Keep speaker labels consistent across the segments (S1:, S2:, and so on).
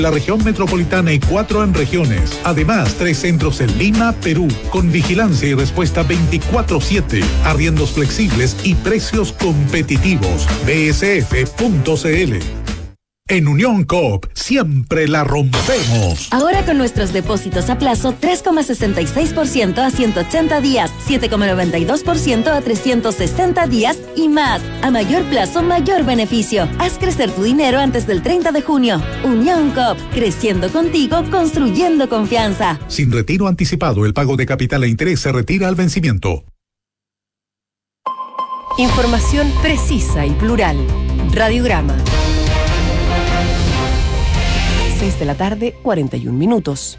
S1: la región metropolitana y 4 en regiones. Además, 3 centros en Lima, Perú, con vigilancia y respuesta 24/7, arriendos flexibles y precios competitivos. bsf.cl. En Unión Coop, siempre la rompemos.
S2: Ahora con nuestros depósitos a plazo, 3,66% a 180 días, 7,92% a 360 días y más. A mayor plazo, mayor beneficio. Haz crecer tu dinero antes del 30 de junio. Unión Coop, creciendo contigo, construyendo confianza.
S1: Sin retiro anticipado, el pago de capital e interés se retira al vencimiento.
S3: Información precisa y plural. Radiograma. 6 de la tarde, 41 minutos.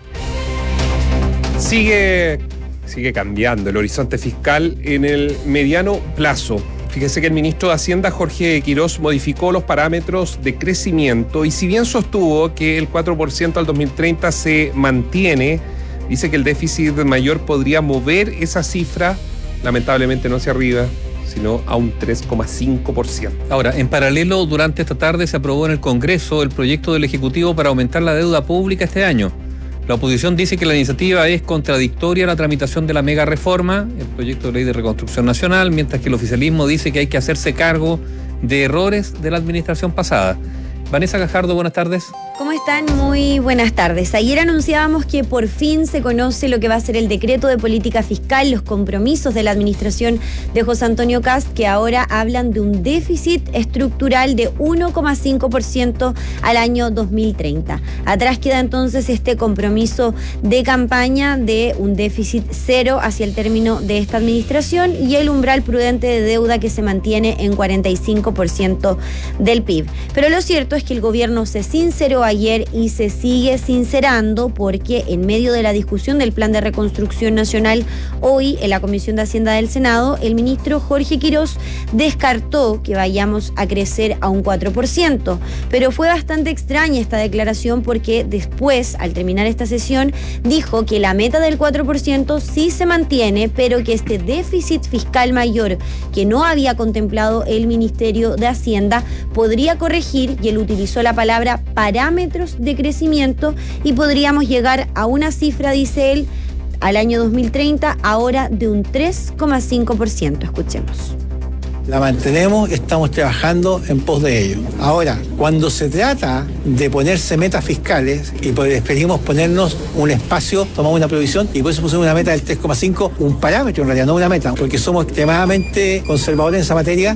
S4: Sigue cambiando el horizonte fiscal en el mediano plazo. Fíjese que el ministro de Hacienda, Jorge Quirós, modificó los parámetros de crecimiento y si bien sostuvo que el 4% al 2030 se mantiene, dice que el déficit mayor podría mover esa cifra, lamentablemente no hacia arriba, sino a un 3,5%.
S5: Ahora, en paralelo, durante esta tarde se aprobó en el Congreso el proyecto del Ejecutivo para aumentar la deuda pública este año. La oposición dice que la iniciativa es contradictoria a la tramitación de la mega reforma, el proyecto de ley de reconstrucción nacional, mientras que el oficialismo dice que hay que hacerse cargo de errores de la administración pasada. Vanessa Gajardo, buenas tardes.
S6: ¿Cómo están? Muy buenas tardes. Ayer anunciábamos que por fin se conoce lo que va a ser el decreto de política fiscal, los compromisos de la administración de José Antonio Kast, que ahora hablan de un déficit estructural de 1,5% al año 2030. Atrás queda entonces este compromiso de campaña de un déficit cero hacia el término de esta administración y el umbral prudente de deuda que se mantiene en 45% del PIB. Pero lo cierto es que el gobierno se sinceró ayer y se sigue sincerando porque en medio de la discusión del Plan de Reconstrucción Nacional hoy en la Comisión de Hacienda del Senado, el ministro Jorge Quirós descartó que vayamos a crecer a un 4%, pero fue bastante extraña esta declaración porque después, al terminar esta sesión, dijo que la meta del 4% sí se mantiene, pero que este déficit fiscal mayor que no había contemplado el Ministerio de Hacienda podría corregir, y él utilizó la palabra parámetros de crecimiento, y podríamos llegar a una cifra, dice él, al año 2030, ahora de un 3,5%. Escuchemos.
S7: La mantenemos, estamos trabajando en pos de ello. Ahora, cuando se trata de ponerse metas fiscales, y preferimos ponernos un espacio, tomamos una provisión, y por eso pusimos una meta del 3,5, un parámetro en realidad, no una meta, porque somos extremadamente conservadores en esa materia.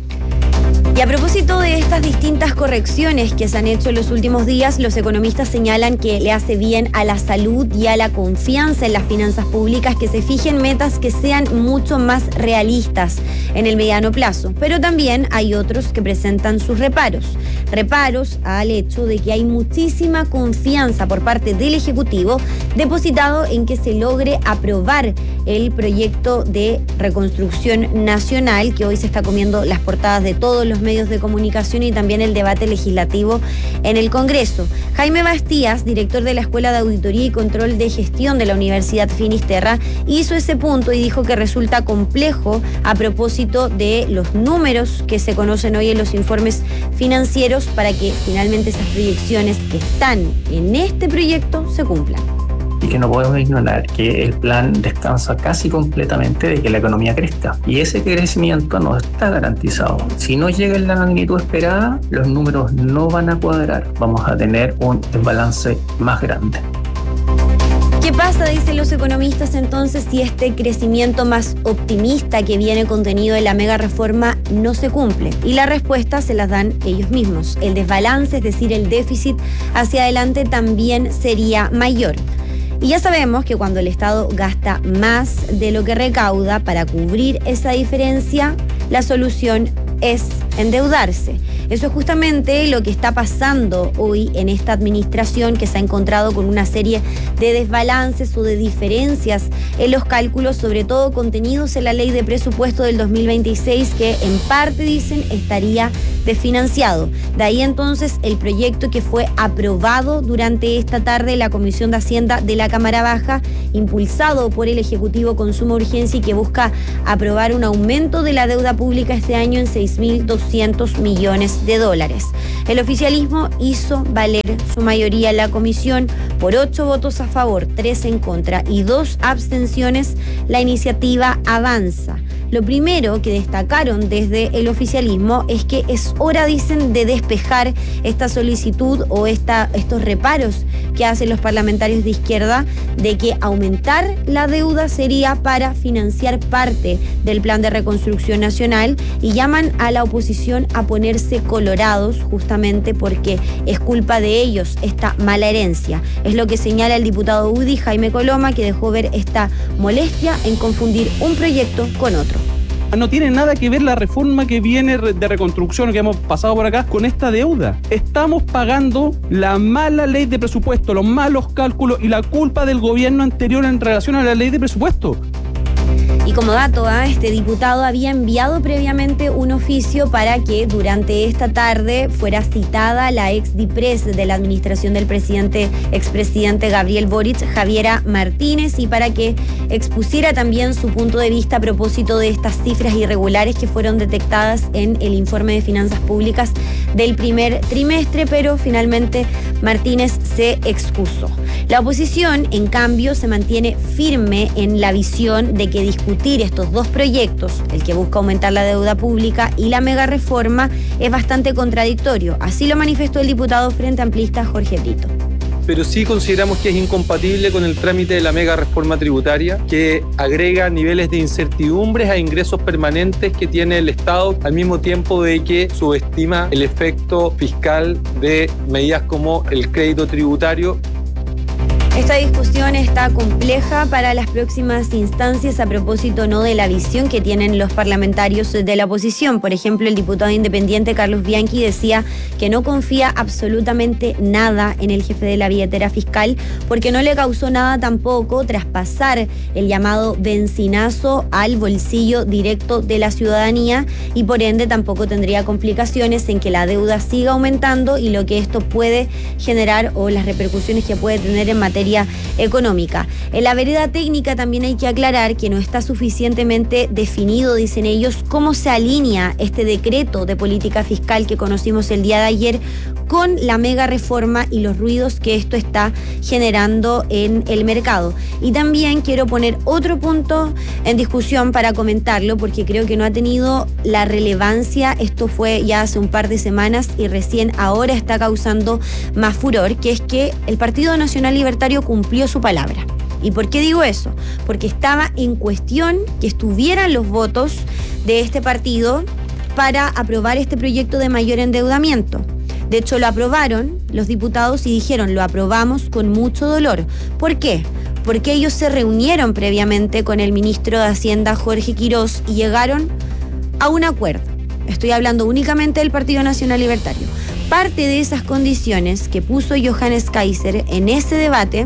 S6: Y a propósito de estas distintas correcciones que se han hecho en los últimos días, los economistas señalan que le hace bien a la salud y a la confianza en las finanzas públicas que se fijen metas que sean mucho más realistas en el mediano plazo. Pero también hay otros que presentan sus reparos. Reparos al hecho de que hay muchísima confianza por parte del Ejecutivo depositado en que se logre aprobar el proyecto de reconstrucción nacional que hoy se está comiendo las portadas de todos los medios de comunicación y también el debate legislativo en el Congreso. Jaime Bastías, director de la Escuela de Auditoría y Control de Gestión de la Universidad Finisterra, hizo ese punto y dijo que resulta complejo a propósito de los números que se conocen hoy en los informes financieros para que finalmente esas proyecciones que están en este proyecto se cumplan.
S8: Y que no podemos ignorar que el plan descansa casi completamente de que la economía crezca. Y ese crecimiento no está garantizado. Si no llega en la magnitud esperada, los números no van a cuadrar. Vamos a tener un desbalance más grande.
S6: ¿Qué pasa, dicen los economistas, entonces, si este crecimiento más optimista que viene contenido en la mega reforma no se cumple? Y la respuesta se las dan ellos mismos. El desbalance, es decir, el déficit hacia adelante también sería mayor. Y ya sabemos que cuando el Estado gasta más de lo que recauda para cubrir esa diferencia, la solución es endeudarse. Eso es justamente lo que está pasando hoy en esta administración, que se ha encontrado con una serie de desbalances o de diferencias en los cálculos, sobre todo contenidos en la ley de presupuesto del 2026, que en parte, dicen, estaría desfinanciado. De ahí entonces el proyecto que fue aprobado durante esta tarde en la Comisión de Hacienda de la Cámara Baja, impulsado por el Ejecutivo con suma urgencia y que busca aprobar un aumento de la deuda pública este año en 6.200 millones de dólares. El oficialismo hizo valer su mayoría en la comisión. Por 8 votos a favor, 3 en contra y 2 abstenciones, la iniciativa avanza. Lo primero que destacaron desde el oficialismo es que es hora, dicen, de despejar esta solicitud o estos reparos que hacen los parlamentarios de izquierda de que aumentar la deuda sería para financiar parte del plan de reconstrucción nacional, y llaman a la oposición a ponerse colorados justamente porque es culpa de ellos esta mala herencia. Es lo que señala el diputado UDI Jaime Coloma, que dejó ver esta molestia en confundir un proyecto con otro.
S9: No tiene nada que ver la reforma que viene de reconstrucción que hemos pasado por acá con esta deuda. Estamos pagando la mala ley de presupuesto, los malos cálculos y la culpa del gobierno anterior en relación a la ley de presupuesto.
S6: Y como dato, este diputado había enviado previamente un oficio para que durante esta tarde fuera citada la ex DIPRES de la administración del expresidente Gabriel Boric, Javiera Martínez, y para que expusiera también su punto de vista a propósito de estas cifras irregulares que fueron detectadas en el informe de finanzas públicas del primer trimestre, pero finalmente Martínez se excusó. La oposición, en cambio, se mantiene firme en la visión de que discutir estos dos proyectos, el que busca aumentar la deuda pública y la mega reforma, es bastante contradictorio. Así lo manifestó el diputado Frente Amplista Jorge Brito.
S10: Pero sí consideramos que es incompatible con el trámite de la mega reforma tributaria, que agrega niveles de incertidumbres a ingresos permanentes que tiene el Estado, al mismo tiempo de que subestima el efecto fiscal de medidas como el crédito tributario.
S6: Esta discusión está compleja para las próximas instancias a propósito no de la visión que tienen los parlamentarios de la oposición. Por ejemplo, el diputado independiente Carlos Bianchi decía que no confía absolutamente nada en el jefe de la billetera fiscal porque no le causó nada tampoco traspasar el llamado bencinazo al bolsillo directo de la ciudadanía, y por ende tampoco tendría complicaciones en que la deuda siga aumentando y lo que esto puede generar o las repercusiones que puede tener en materia económica. En la vereda técnica también hay que aclarar que no está suficientemente definido, dicen ellos, cómo se alinea este decreto de política fiscal que conocimos el día de ayer con la mega reforma y los ruidos que esto está generando en el mercado. Y también quiero poner otro punto en discusión para comentarlo porque creo que no ha tenido la relevancia. Esto fue ya hace un par de semanas y recién ahora está causando más furor, que es que el Partido Nacional Libertario cumplió su palabra. ¿Y por qué digo eso? Porque estaba en cuestión que estuvieran los votos de este partido para aprobar este proyecto de mayor endeudamiento. De hecho, lo aprobaron los diputados y dijeron, lo aprobamos con mucho dolor. ¿Por qué? Porque ellos se reunieron previamente con el ministro de Hacienda, Jorge Quirós, y llegaron a un acuerdo. Estoy hablando únicamente del Partido Nacional Libertario. Parte de esas condiciones que puso Johannes Kaiser en ese debate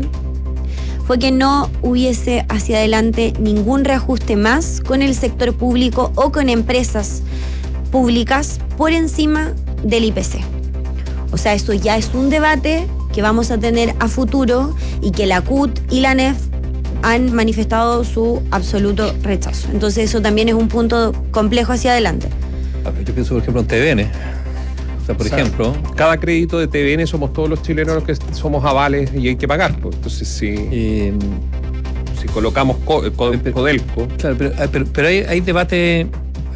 S6: fue que no hubiese hacia adelante ningún reajuste más con el sector público o con empresas públicas por encima del IPC. O sea, esto ya es un debate que vamos a tener a futuro y que la CUT y la NEF han manifestado su absoluto rechazo. Entonces eso también es un punto complejo hacia adelante.
S5: Yo pienso, por ejemplo, en TVN. Por ejemplo,
S4: cada crédito de TVN somos todos los chilenos los que somos avales y hay que pagar. Pues. Entonces, si colocamos Codelco.
S5: Claro, pero hay debates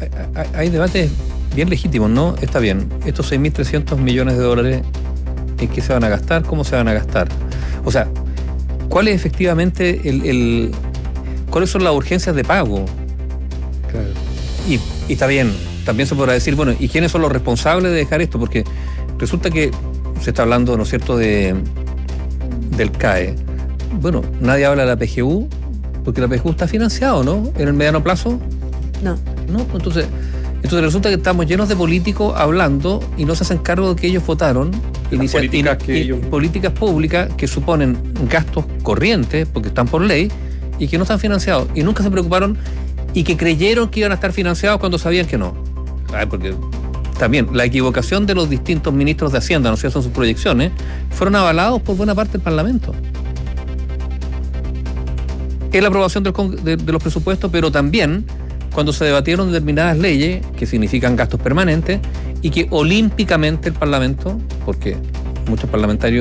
S5: bien legítimos, ¿no? Está bien. Estos 6.300 millones de dólares, ¿en qué se van a gastar? ¿Cómo se van a gastar? O sea, ¿cuál es efectivamente cuáles son las urgencias de pago?
S4: Claro.
S5: Y está bien. También se podrá decir, bueno, ¿y quiénes son los responsables de dejar esto? Porque resulta que se está hablando, ¿no es cierto?, del CAE. Bueno, nadie habla de la PGU, porque la PGU está financiado, ¿no? ¿En el mediano plazo?
S6: No.
S5: No, entonces resulta que estamos llenos de políticos hablando y no se hacen cargo de que ellos votaron políticas públicas que suponen gastos corrientes, porque están por ley, y que no están financiados. Y nunca se preocuparon y que creyeron que iban a estar financiados cuando sabían que no. Porque también la equivocación de los distintos ministros de Hacienda, no sé si son sus proyecciones, fueron avalados por buena parte del Parlamento. En la aprobación de los presupuestos, pero también cuando se debatieron determinadas leyes que significan gastos permanentes y que olímpicamente el Parlamento, porque muchos parlamentarios